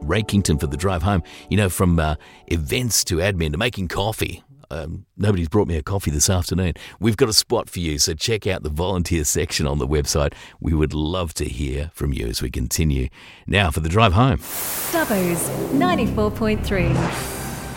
Rakington for the drive home. You know, from events to admin to making coffee. Nobody's brought me a coffee this afternoon. We've got a spot for you, so check out the volunteer section on the website. We would love to hear from you as we continue. Now for the drive home. Dubbo's 94.3.